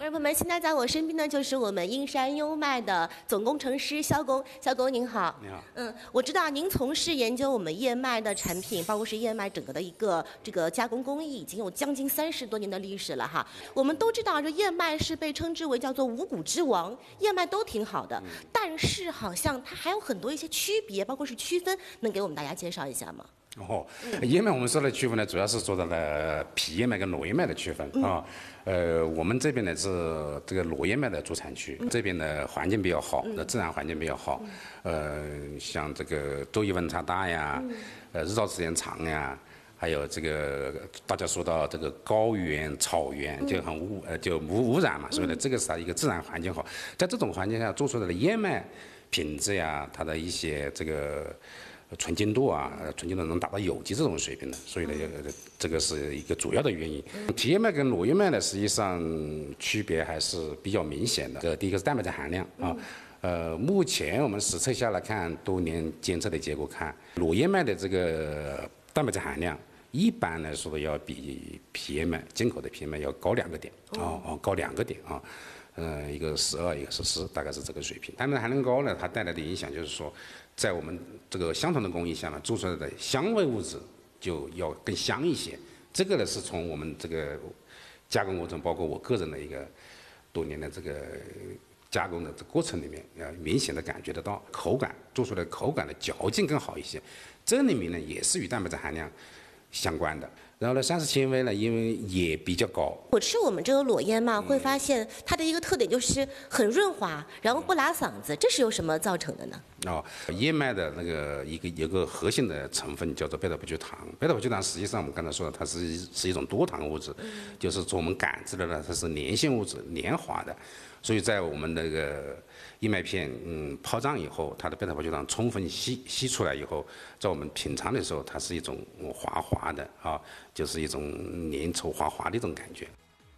众朋友们，现在在我身边呢，就是我们英山优麦的总工程师肖工。肖工您好。 你好。 我知道您从事研究我们燕麦的产品，包括是燕麦整个的一个这个加工工艺，已经有将近30多年的历史了哈。我们都知道，这燕麦是被称之为叫做五谷之王，燕麦都挺好的，但是好像它还有很多一些区别，包括是区分，能给我们大家介绍一下吗？ 燕麦我们说的区分呢，主要是做到了皮燕麦跟裸燕麦的区分啊。我们这边呢是这个裸燕麦的主产区，这边呢环境比较好，自然环境比较好。像这个昼夜温差大呀，日照时间长呀，还有这个大家说到这个高原、草原就很无污染嘛，所以呢这个是它一个自然环境好，在这种环境下做出来的燕麦品质呀，它的一些这个纯净度啊，纯净度能达到有机这种水平的，所以呢，这个是一个主要的原因。皮燕麦跟裸燕麦呢，实际上区别还是比较明显的。第一个是蛋白质含量啊，目前我们实测下来看，多年监测的结果看，裸燕麦的这个蛋白质含量，一般来说要比皮燕麦进口的皮燕麦要高2个点高2个点啊。一个12，一个14，大概是这个水平。蛋白质含量高呢，它带来的影响就是说，在我们这个相同的工艺下呢，做出来的香味物质就要更香一些。这个呢是从我们这个加工过程，包括我个人的一个多年的这个加工的这过程里面，明显的感觉得到口感做出来的口感的嚼劲更好一些。这里面呢也是与蛋白质含量相关的。然后呢，膳食纤维呢，因为也比较高。我吃我们这个裸燕麦，会发现它的一个特点就是很润滑，然后不拉嗓子，这是由什么造成的呢？燕麦的那个有个核心的成分叫做贝塔葡聚糖。贝塔葡聚糖实际上我们刚才说的，它是一种多糖物质，就是从我们感知的呢，它是粘性物质，粘滑的。所以在我们那个燕麦片泡胀以后，它的贝塔葡聚糖充分吸出来以后，在我们品尝的时候，它是一种滑滑的啊，就是一种粘稠滑滑的一种感觉。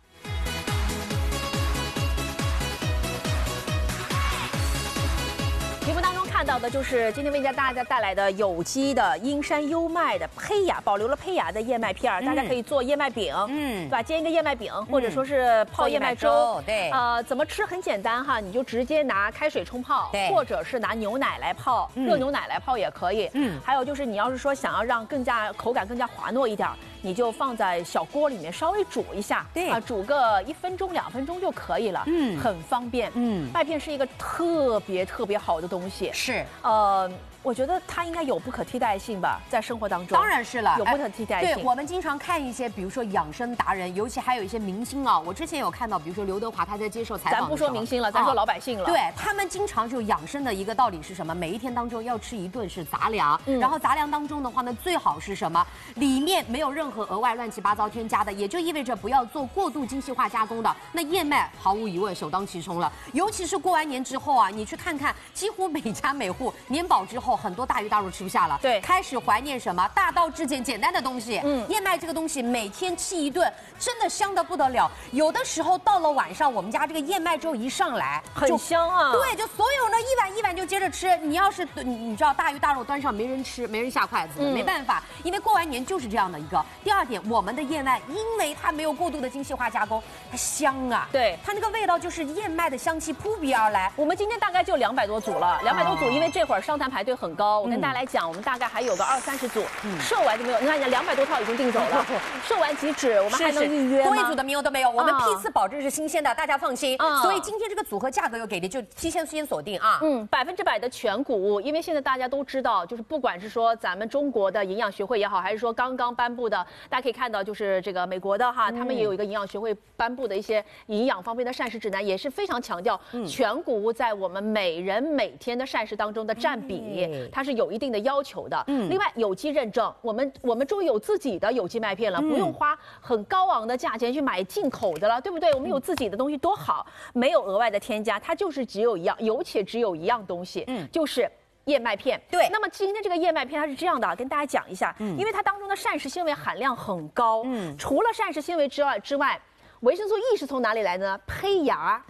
题目当中看到的就是今天为大家带来的有机的英山优麦的胚芽，保留了胚芽的燕麦片，大家可以做燕麦饼，对吧？煎一个燕麦饼，或者说是泡燕麦粥， 对， 怎么吃很简单哈，你就直接拿开水冲泡，或者是拿牛奶来泡，热牛奶来泡也可以，还有就是你要是说想要让口感更加滑糯一点，你就放在小锅里面稍微煮一下，对啊，煮个1分钟2分钟就可以了，很方便，麦片是一个特别好的东西， 是， 我觉得它应该有不可替代性吧，在生活当中。 当然是了， 有不可替代性。 对，我们经常看一些，比如说养生达人，尤其还有一些明星啊。我之前有看到，比如说刘德华他在接受采访的时候， 咱不说明星了，咱说老百姓了。 对他们经常就养生的一个道理是什么？每一天当中要吃一顿是杂粮，然后杂粮当中的话呢，最好是什么？里面没有任何额外乱七八糟添加的，也就意味着不要做过度精细化加工的。那燕麦毫无疑问首当其冲了，尤其是过完年之后啊，你去看看，几乎每家每户年饱之后，很多大鱼大肉吃不下了，对，开始怀念什么大道至简简单的东西。燕麦这个东西每天吃一顿，真的香得不得了。有的时候到了晚上，我们家这个燕麦粥一上来， 很香啊。 对，就所有人一碗就接着吃。你要是你知道大鱼大肉端上没人吃，没人下筷子，没办法，因为过完年就是这样的一个。第二点，我们的燕麦因为它没有过度的精细化加工，它香啊， 对， 它那个味道就是燕麦的香气扑鼻而来。 我们今天大概就200多组了，200多组，因为这会儿上单排队很高。我跟大家来讲，我们大概还有个20-30组，售完就没有。你看，200多套已经订走了，售完即止，我们还能预约吗？ 多一组的名额都没有，我们批次保证是新鲜的，大家放心。所以今天这个组合价格又给的就提前先锁定啊。 100%的全谷物，因为现在大家都知道，就是不管是说咱们中国的营养学会也好，还是说刚刚颁布的，大家可以看到，就是这个美国的哈，他们也有一个营养学会颁布的一些营养方面的膳食指南，也是非常强调全谷物在我们每人每天的膳食当中的占比，它是有一定的要求的。另外有机认证，我们终于有自己的有机麦片了，不用花很高昂的价钱去买进口的了，对不对？我们有自己的东西多好，没有额外的添加，它就是只有一样，只有一样东西，就是燕麦片。 对， 那么今天这个燕麦片它是这样的，跟大家讲一下，因为它当中的膳食纤维含量很高，除了膳食纤维之外，维生素 E 是从哪里来的呢？胚芽。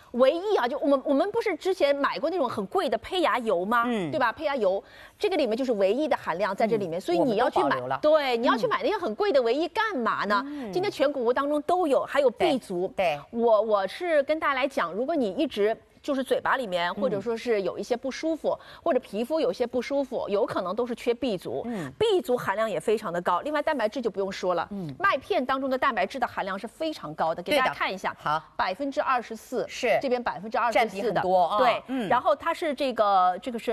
唯一啊，就我们不是之前买过那种很贵的胚芽油吗？对吧？胚芽油这个里面就是唯一的含量在这里面，所以你要去买，对，你要去买那些很贵的唯一干嘛呢？今天全谷物当中都有，还有 B 族。 对， 我是跟大家来讲，如果你一直就是嘴巴里面，或者说是有一些不舒服，或者皮肤有些不舒服，有可能都是缺 B 族。B 族含量也非常的高。另外蛋白质就不用说了，麦片当中的蛋白质的含量是非非常高的，给大家看一下， 好 ，24% 是这边24% 占比很多啊， 对，然后它是这个是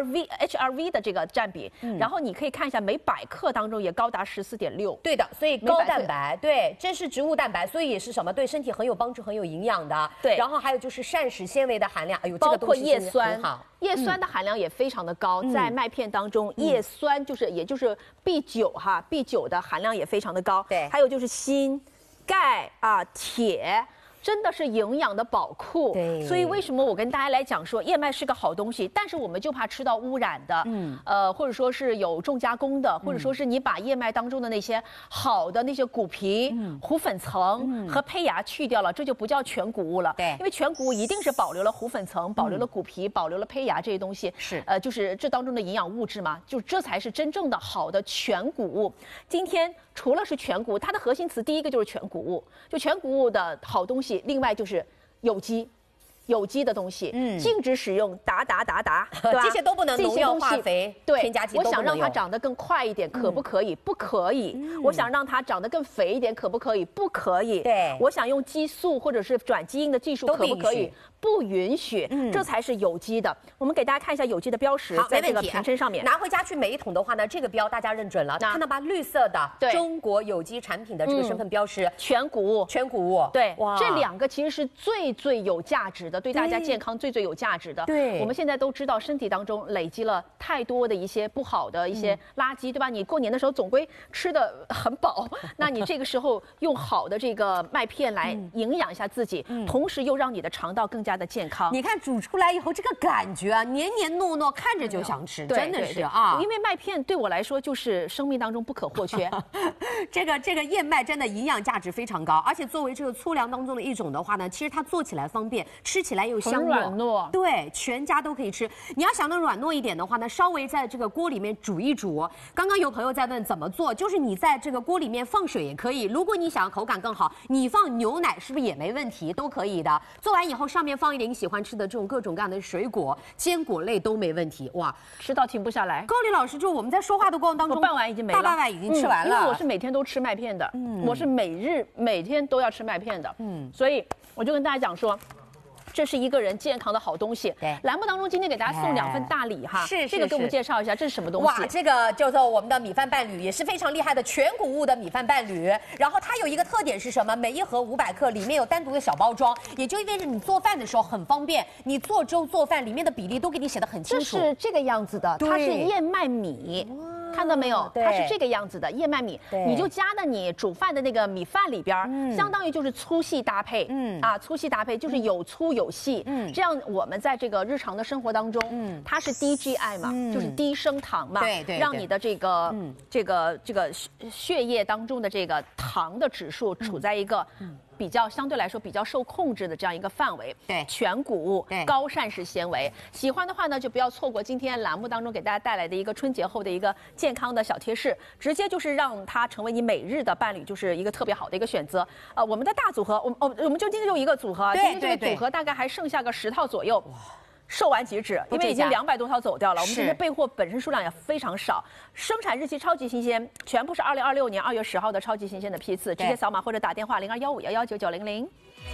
HRV 的这个占比，然后你可以看一下每100克当中也高达14.6， 对的，所以高蛋白，对，这是植物蛋白，所以也是什么对身体很有帮助、很有营养的， 对， 然后还有就是膳食纤维的含量，哎呦， 包括叶酸， 好， 叶酸的含量也非常的高，在麦片当中，叶酸也就是 B9 哈 ，B9 的含量也非常的高， 对， 还有就是锌、钙啊、铁。真的是营养的宝库， 对， 所以为什么我跟大家来讲说燕麦是个好东西，但是我们就怕吃到污染的，或者说是有重加工的，或者说是你把燕麦当中的那些好的那些谷皮、糊粉层和胚芽去掉了，这就不叫全谷物了， 对， 因为全谷物一定是保留了糊粉层、保留了谷皮、保留了胚芽这些东西， 是， 就是这当中的营养物质嘛，就这才是真正的好的全谷物。今天除了是全谷，它的核心词第一个就是全谷物，就全谷物的好东西。另外就是有机的东西，禁止使用达，对吧？ 这些都不能，农药、化肥、添加剂都不能用。 我想让它长得更快一点，可不可以？不可以。我想让它长得更肥一点，可不可以？不可以。 对。 我想用激素或者是转基因的技术，可不可以？不允许，这才是有机的。我们给大家看一下有机的标识，在这个瓶身上面。 拿回家去每一桶的话呢，这个标大家认准了，看到吧？绿色的中国有机产品的这个身份标识， 全谷物， 全谷物。 对，这2个其实是最有价值的，对大家健康最有价值的。 对， 我们现在都知道身体当中累积了太多的一些不好的一些垃圾，对吧？你过年的时候总归吃的很饱，那你这个时候用好的这个麦片来营养一下自己，同时又让你的肠道更加的健康。 你看煮出来以后，这个感觉啊，黏黏糯糯，看着就想吃，真的是啊。 因为麦片对我来说就是生命当中不可或缺。 这个燕麦真的营养价值非常高，而且作为这个粗粮当中的一种的话呢，其实它做起来方便，吃起来又香软糯。 对，全家都可以吃。你要想能软糯一点的话呢，稍微在这个锅里面煮一煮。刚刚有朋友在问怎么做，就是你在这个锅里面放水也可以。如果你想要口感更好，你放牛奶是不是也没问题？都可以的。做完以后上面放一点喜欢吃的这种各种各样的水果、坚果类都没问题。哇， 吃到停不下来。 高丽老师，就我们在说话的过程当中， 半碗已经没了， 大半碗已经吃完了。 因为我是每天都吃麦片的，我是每天都要吃麦片的，所以我就跟大家讲说。这是一个人健康的好东西。 对， 栏目当中今天给大家送2份大礼哈。 是， 这个给我们介绍一下，这是什么东西？ 哇，这个叫做我们的米饭伴侣，也是非常厉害的全谷物的米饭伴侣。然后它有一个特点是什么？每一盒500克，里面有单独的小包装，也就意味着你做饭的时候很方便。你做粥做饭，里面的比例都给你写得很清楚。 这是这个样子的，它是燕麦米。看到没有？它是这个样子的燕麦米，你就加到你煮饭的那个米饭里边，相当于就是粗细搭配，粗细搭配就是有粗有细，这样我们在这个日常的生活当中，它是低 GI 嘛，就是低升糖嘛， 对， 让你的这个血液当中的这个糖的指数处在一个。相对来说比较受控制的这样一个范围， 对， 全谷物，高膳食纤维，喜欢的话呢就不要错过今天栏目当中给大家带来的一个春节后的一个健康的小贴士，直接就是让它成为你每日的伴侣，就是一个特别好的一个选择。我们的大组合，我们就今天就一个组合，今天这个组合大概还剩下个10套左右。售完即止，因为已经200多套走掉了。我们这些备货本身数量也非常少，生产日期超级新鲜，全部是2026年2月10号的超级新鲜的批次，直接扫码或者打电话0215119900。